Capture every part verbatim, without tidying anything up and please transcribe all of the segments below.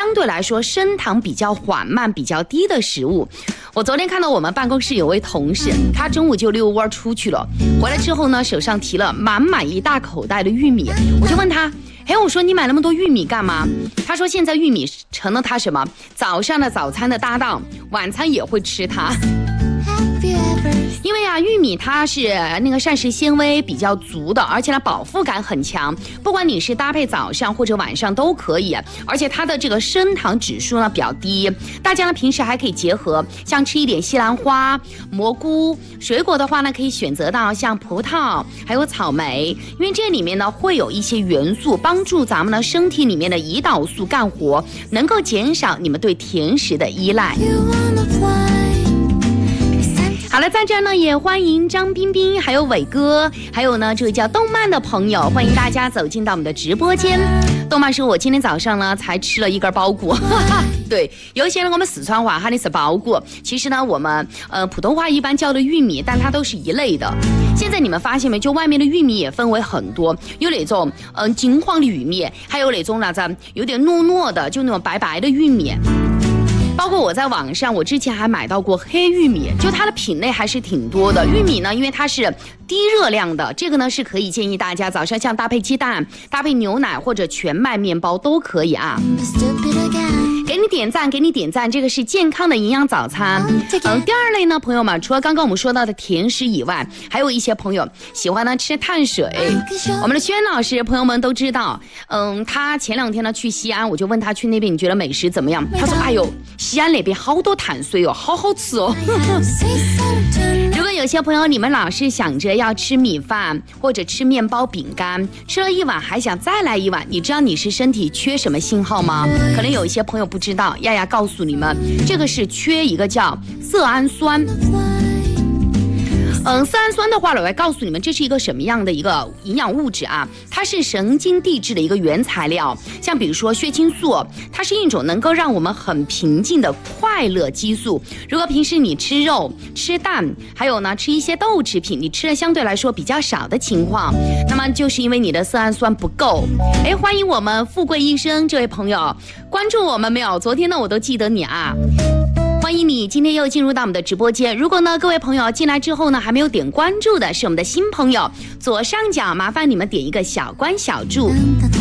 相对来说升糖比较缓慢、比较低的食物。我昨天看到我们办公室有位同事，他中午就遛弯出去了，回来之后呢，手上提了满满一大口袋的玉米，我就问他。哎，我说你买那么多玉米干嘛？他说现在玉米成了他什么早上的早餐的搭档，晚餐也会吃它。因为啊，玉米它是那个膳食纤维比较足的，而且呢饱腹感很强，不管你是搭配早上或者晚上都可以，而且它的这个升糖指数呢比较低。大家呢平时还可以结合像吃一点西兰花、蘑菇，水果的话呢可以选择到像葡萄还有草莓，因为这里面呢会有一些元素帮助咱们呢身体里面的胰岛素干活，能够减少你们对甜食的依赖。好了，在这儿呢也欢迎张彬彬还有伟哥，还有呢这个叫动漫的朋友，欢迎大家走进到我们的直播间。动漫说我今天早上呢才吃了一根包谷，对，有一些呢我们四川话喊的是包谷，其实呢我们呃普通话一般叫的玉米，但它都是一类的。现在你们发现没，就外面的玉米也分为很多，有那种嗯、呃、金黄的玉米，还有那种那种有点糯糯的，就那种白白的玉米。包括我在网上，我之前还买到过黑玉米，就它的品类还是挺多的。玉米呢，因为它是低热量的，这个呢是可以建议大家早上像搭配鸡蛋、搭配牛奶或者全麦面包都可以啊。给你点赞，给你点赞，这个是健康的营养早餐。嗯，第二类呢，朋友们，除了刚刚我们说到的甜食以外，还有一些朋友喜欢呢吃碳水。我们的轩老师，朋友们都知道，嗯，他前两天呢去西安，我就问他去那边你觉得美食怎么样？他说：“哎呦，西安那边好多碳水哦，好好吃哦。”如果有些朋友你们老是想着要吃米饭或者吃面包、饼干，吃了一碗还想再来一碗，你知道你是身体缺什么信号吗？可能有一些朋友不知道，亚亚告诉你们，这个是缺一个叫色氨酸。嗯，色氨酸的话，我来告诉你们，这是一个什么样的一个营养物质啊？它是神经递质的一个原材料。像比如说血清素，它是一种能够让我们很平静的快乐激素。如果平时你吃肉、吃蛋，还有呢吃一些豆制品，你吃的相对来说比较少的情况，那么就是因为你的色氨酸不够。哎，欢迎我们富贵医生这位朋友，关注我们没有？昨天呢我都记得你啊。欢迎你今天又进入到我们的直播间。如果呢各位朋友进来之后呢还没有点关注的，是我们的新朋友，左上角麻烦你们点一个小关小注。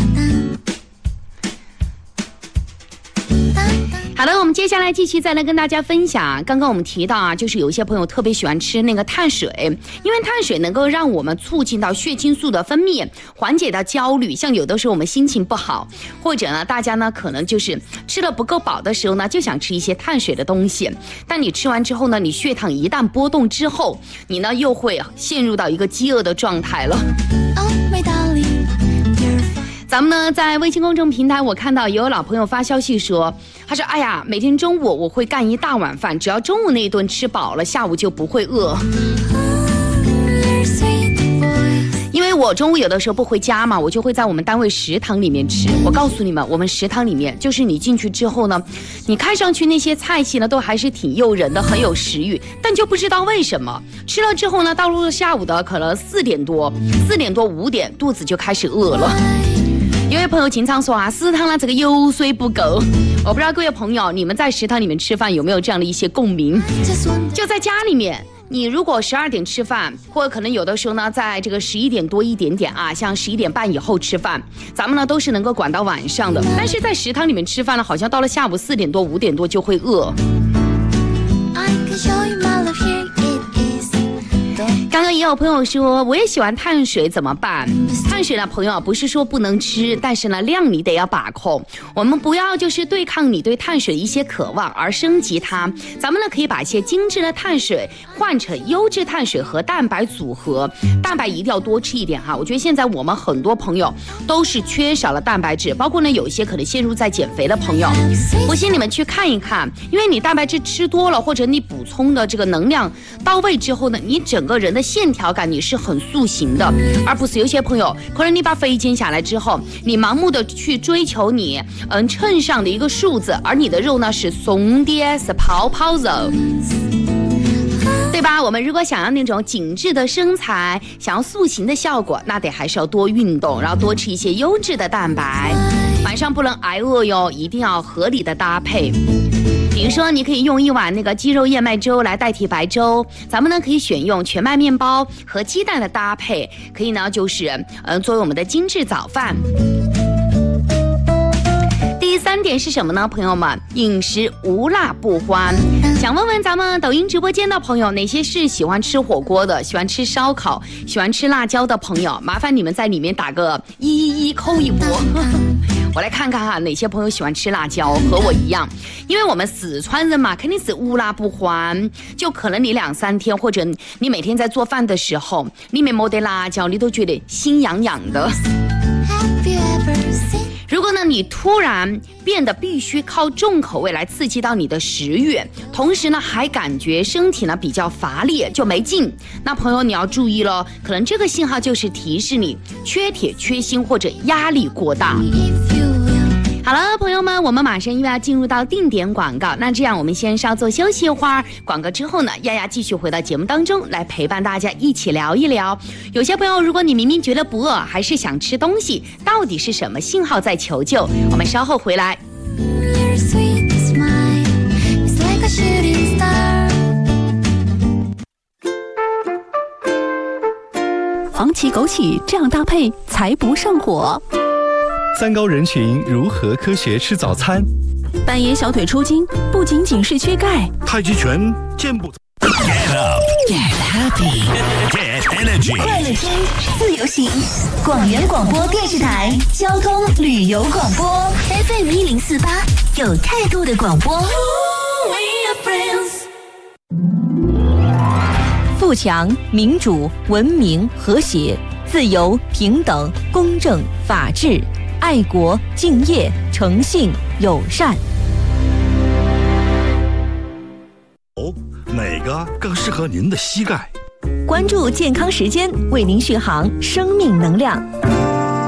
好了，我们接下来继续再来跟大家分享。刚刚我们提到啊，就是有一些朋友特别喜欢吃那个碳水，因为碳水能够让我们促进到血清素的分泌，缓解到焦虑。像有的时候我们心情不好，或者呢大家呢可能就是吃了不够饱的时候呢，就想吃一些碳水的东西。但你吃完之后呢，你血糖一旦波动之后，你呢又会陷入到一个饥饿的状态了。哦，没道理。咱们呢在微信公众平台，我看到也有老朋友发消息说，他说：“哎呀，每天中午我会干一大碗饭，只要中午那一顿吃饱了，下午就不会饿。”因为我中午有的时候不回家嘛，我就会在我们单位食堂里面吃。我告诉你们，我们食堂里面就是你进去之后呢，你看上去那些菜系呢都还是挺诱人的，很有食欲，但就不知道为什么吃了之后呢，到了下午的可能四点多、四点多五点，肚子就开始饿了。有位朋友经常说啊，食堂呢这个油水不够。我不知道各位朋友，你们在食堂里面吃饭有没有这样的一些共鸣？就在家里面，你如果十二点吃饭，或者可能有的时候呢，在这个十一点多一点点啊，像十一点半以后吃饭，咱们呢都是能够管到晚上的。但是在食堂里面吃饭呢，好像到了下午四点多五点多就会饿。刚刚也有朋友说，我也喜欢碳水怎么办？碳水呢，朋友不是说不能吃，但是呢量你得要把控。我们不要就是对抗你对碳水的一些渴望而升级它。咱们呢可以把一些精致的碳水换成优质碳水和蛋白组合。蛋白一定要多吃一点哈。我觉得现在我们很多朋友都是缺少了蛋白质，包括呢有一些可能陷入在减肥的朋友，不信你们去看一看，因为你蛋白质吃多了，或者你补充的这个能量到位之后呢，你整个人的线条感你是很塑形的，而不是有些朋友可能你把肥减下来之后，你盲目的去追求你嗯秤上的一个数字，而你的肉呢是松的，是泡泡肉。对对吧？我们如果想要那种紧致的身材，想要塑形的效果，那得还是要多运动，然后多吃一些优质的蛋白。晚上不能挨饿哟，一定要合理的搭配。比如说，你可以用一碗那个鸡肉燕麦粥来代替白粥，咱们呢可以选用全麦面包和鸡蛋的搭配，可以呢就是呃作为我们的精致早饭。第三点是什么呢？朋友们，饮食无辣不欢。想问问咱们抖音直播间的朋友，哪些是喜欢吃火锅的，喜欢吃烧烤，喜欢吃辣椒的朋友，麻烦你们在里面打个一一一扣一波。我来看看哈，哪些朋友喜欢吃辣椒，和我一样，因为我们四川人嘛，肯定是无辣不欢，就可能你两三天，或者你每天在做饭的时候，里面没得辣椒，你都觉得心痒痒的。如果呢，你突然变得必须靠重口味来刺激到你的食欲，同时呢还感觉身体呢比较乏力，就没劲，那朋友你要注意了，可能这个信号就是提示你缺铁、缺锌或者压力过大。好了，朋友们，我们马上又要进入到定点广告，那这样我们先稍作休息一会儿，广告之后呢，丫丫继续回到节目当中来陪伴大家一起聊一聊。有些朋友，如果你明明觉得不饿，还是想吃东西，到底是什么信号在求救？我们稍后回来。 黄芪枸杞这样搭配才不上火。 三高人群如何科学吃早餐？ 半夜小腿抽筋不仅仅是缺钙， 太极拳健步。 Get up, get happy, get energy。 快乐听，自由行。广元广播电视台交通旅游广播 F M 一零四八，有态度的广播。 富强、民主、文明、和谐、自由、平等、公正、法治。爱国、敬业、诚信、友善。 哦，哪个更适合您的膝盖？ 关注健康时间，为您续航生命能量。